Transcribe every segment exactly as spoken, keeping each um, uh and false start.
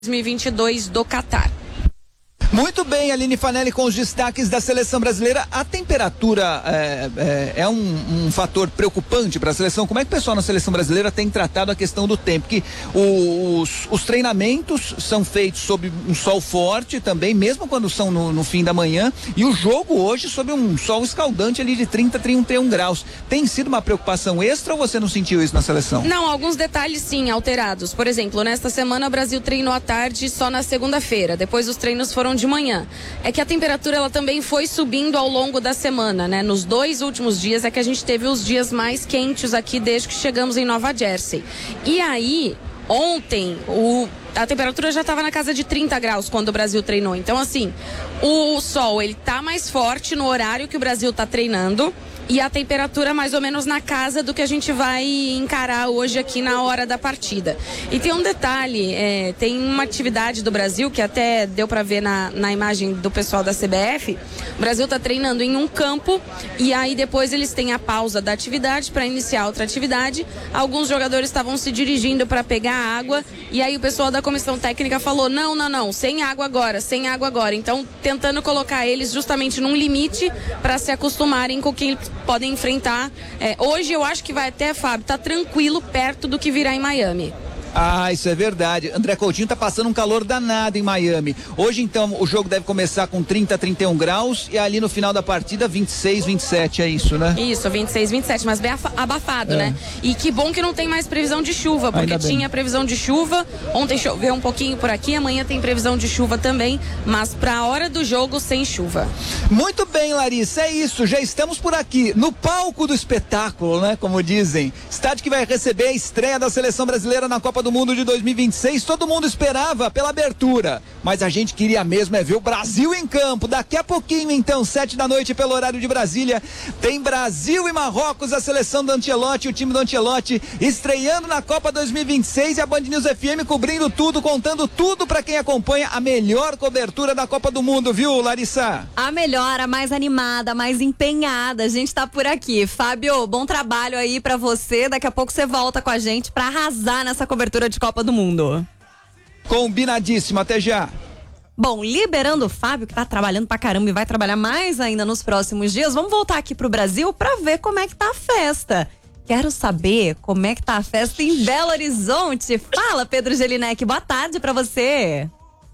dois mil e vinte e dois do Catar. Muito bem, Aline Fanelli, com os destaques da seleção brasileira. A temperatura é, é, é um, um fator preocupante para a seleção. Como é que o pessoal na seleção brasileira tem tratado a questão do tempo? Que os, os treinamentos são feitos sob um sol forte também, mesmo quando são no, no fim da manhã, e o jogo hoje sob um sol escaldante ali de trinta, trinta e um graus. Tem sido uma preocupação extra ou você não sentiu isso na seleção? Não, alguns detalhes sim, alterados. Por exemplo, nesta semana o Brasil treinou à tarde só na segunda-feira. Depois os treinos foram de manhã. É que a temperatura ela também foi subindo ao longo da semana, né? Nos dois últimos dias é que a gente teve os dias mais quentes aqui desde que chegamos em Nova Jersey. E aí, ontem, o a temperatura já estava na casa de trinta graus quando o Brasil treinou. Então, assim, o sol ele tá mais forte no horário que o Brasil tá treinando. E a temperatura mais ou menos na casa do que a gente vai encarar hoje aqui na hora da partida. E tem um detalhe, é, tem uma atividade do Brasil que até deu para ver na, na imagem do pessoal da C B F. O Brasil está treinando em um campo e aí depois eles têm a pausa da atividade para iniciar outra atividade. Alguns jogadores estavam se dirigindo para pegar água e aí o pessoal da comissão técnica falou, não, não, não, sem água agora, sem água agora. Então, tentando colocar eles justamente num limite para se acostumarem com o que podem enfrentar. É, hoje eu acho que vai até, Fábio, tá tranquilo perto do que virá em Miami. Ah, isso é verdade. André Coutinho tá passando um calor danado em Miami. Hoje, então, o jogo deve começar com trinta, trinta e um graus e ali no final da partida vinte e seis, vinte e sete, é isso, né? Isso, vinte e seis, vinte e sete, mas bem abafado, é. né? E que bom que não tem mais previsão de chuva, porque tinha previsão de chuva. Ontem choveu um pouquinho por aqui, amanhã tem previsão de chuva também, mas pra hora do jogo sem chuva. Muito bem, Larissa, é isso. Já estamos por aqui, no palco do espetáculo, né? Como dizem. Estádio que vai receber a estreia da seleção brasileira na Copa do Mundo de dois mil e vinte e seis. Todo mundo esperava pela abertura, mas a gente queria mesmo é ver o Brasil em campo. Daqui a pouquinho, então, sete da noite pelo horário de Brasília, tem Brasil e Marrocos, a seleção do Ancelotti, o time do Ancelotti estreando na Copa dois mil e vinte e seis e a Band News F M cobrindo tudo, contando tudo para quem acompanha a melhor cobertura da Copa do Mundo, viu, Larissa? A melhor, a mais animada, a mais empenhada, a gente tá por aqui. Fábio, bom trabalho aí para você. Daqui a pouco você volta com a gente para arrasar nessa cobertura de Copa do Mundo. Combinadíssimo, até já. Bom, liberando o Fábio, que tá trabalhando pra caramba e vai trabalhar mais ainda nos próximos dias, vamos voltar aqui pro Brasil pra ver como é que tá a festa. Quero saber como é que tá a festa em Belo Horizonte. Fala, Pedro Gelinek, boa tarde pra você.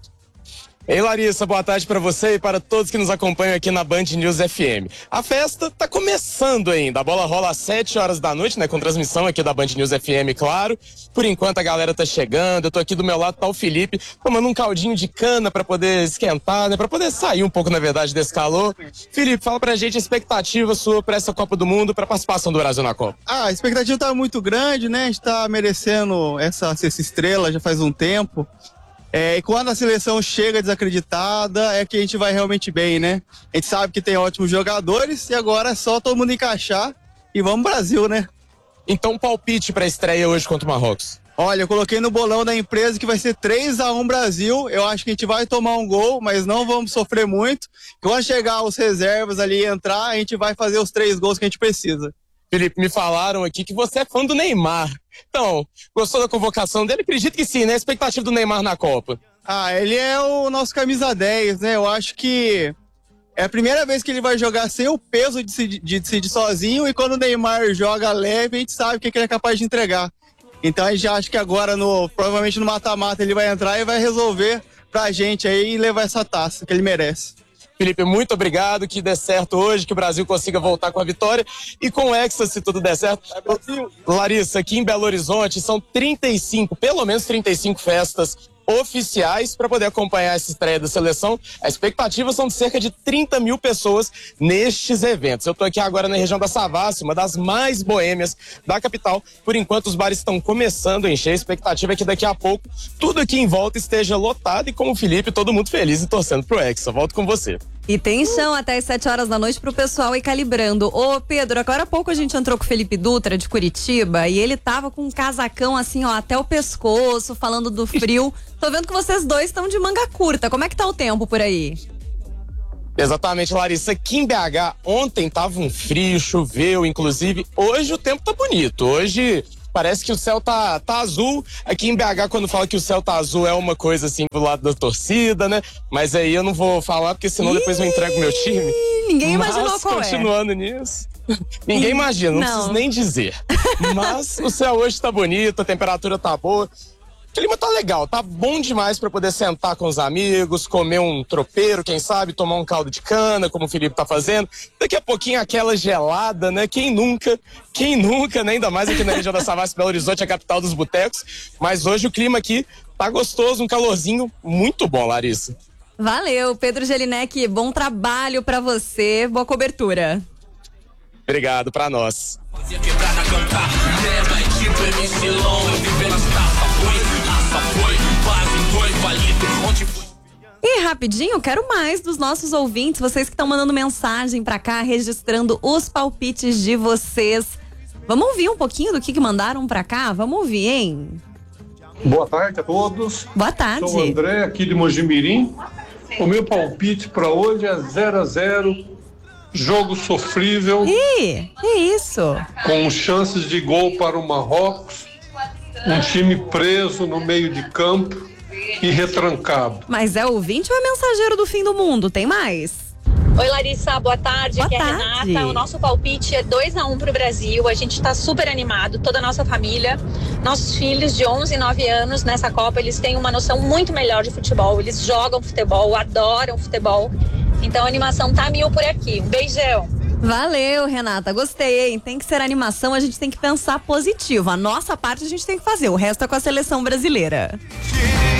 Ei, Larissa, boa tarde para você e para todos que nos acompanham aqui na Band News F M. A festa tá começando ainda, a bola rola às sete horas da noite, né, com transmissão aqui da Band News F M, claro. Por enquanto a galera tá chegando, eu tô aqui do meu lado, tá o Felipe, tomando um caldinho de cana para poder esquentar, né, para poder sair um pouco, na verdade, desse calor. Felipe, fala pra gente a expectativa sua para essa Copa do Mundo, para a participação do Brasil na Copa. Ah, a expectativa tá muito grande, né, a gente tá merecendo essa sexta estrela já faz um tempo. É, e quando a seleção chega desacreditada, é que a gente vai realmente bem, né? A gente sabe que tem ótimos jogadores e agora é só todo mundo encaixar e vamos Brasil, né? Então, palpite para a estreia hoje contra o Marrocos. Olha, eu coloquei no bolão da empresa que vai ser três a um Brasil. Eu acho que a gente vai tomar um gol, mas não vamos sofrer muito. Quando chegar os reservas ali e entrar, a gente vai fazer os três gols que a gente precisa. Felipe, me falaram aqui que você é fã do Neymar. Então, gostou da convocação dele? Acredito que sim, né? A expectativa do Neymar na Copa. Ah, ele é o nosso camisa dez, né? Eu acho que é a primeira vez que ele vai jogar sem o peso de decidir, de decidir sozinho, e quando o Neymar joga leve, a gente sabe o que ele é capaz de entregar. Então a gente acha que agora, no, provavelmente no mata-mata, ele vai entrar e vai resolver pra gente aí e levar essa taça que ele merece. Felipe, muito obrigado, que dê certo hoje, que o Brasil consiga voltar com a vitória e com o Hexa, se tudo der certo. Larissa, aqui em Belo Horizonte são trinta e cinco, pelo menos trinta e cinco festas oficiais para poder acompanhar essa estreia da seleção. A expectativa são de cerca de trinta mil pessoas nestes eventos. Eu estou aqui agora na região da Savassi, uma das mais boêmias da capital. Por enquanto os bares estão começando a encher. A expectativa é que daqui a pouco tudo aqui em volta esteja lotado e, como o Felipe, todo mundo feliz e torcendo pro Hexa. Volto com você. E tem chão até as sete horas da noite pro pessoal ir calibrando. Ô, Pedro, agora há pouco a gente entrou com o Felipe Dutra, de Curitiba, e ele tava com um casacão assim, ó, até o pescoço, falando do frio. Tô vendo que vocês dois estão de manga curta. Como é que tá o tempo por aí? Exatamente, Larissa. Aqui em B H, ontem tava um frio, choveu, inclusive. Hoje o tempo tá bonito. Hoje Parece que o céu tá, tá azul. Aqui em B H, quando fala que o céu tá azul, é uma coisa assim do lado da torcida, né? Mas aí eu não vou falar, porque senão Ih, depois eu entrego o meu time. Ninguém imaginou Mas, qual continuando é. nisso. Ninguém imagina, não, não preciso nem dizer. Mas o céu hoje tá bonito, a temperatura tá boa. O clima tá legal, tá bom demais para poder sentar com os amigos, comer um tropeiro, quem sabe, tomar um caldo de cana, como o Felipe tá fazendo. Daqui a pouquinho aquela gelada, né? Quem nunca, quem nunca, né? Ainda mais aqui na região da Savassi, Belo Horizonte, a capital dos botecos. Mas hoje o clima aqui tá gostoso, um calorzinho muito bom, Larissa. Valeu, Pedro Jelinek, bom trabalho para você, boa cobertura. Obrigado, pra nós. E rapidinho, quero mais dos nossos ouvintes, vocês que estão mandando mensagem pra cá, registrando os palpites de vocês. Vamos ouvir um pouquinho do que, que mandaram pra cá? Vamos ouvir, hein? Boa tarde a todos. Boa tarde. Sou o André, aqui de Mojimirim. O meu palpite para hoje é zero a zero. Jogo sofrível. Ih, que isso? Com chances de gol para o Marrocos. Um time preso no meio de campo e retrancado. Mas é ouvinte ou é mensageiro do fim do mundo? Tem mais? Oi, Larissa, boa tarde. Boa Aqui é a tarde. Renata. O nosso palpite é dois a um pro Brasil. A gente tá super animado, toda a nossa família. Nossos filhos de onze e nove anos nessa Copa, eles têm uma noção muito melhor de futebol. Eles jogam futebol, adoram futebol. Então a animação tá mil por aqui. Um beijão. Valeu, Renata. Gostei, hein? Tem que ser animação, a gente tem que pensar positivo. A nossa parte a gente tem que fazer, o resto é com a seleção brasileira.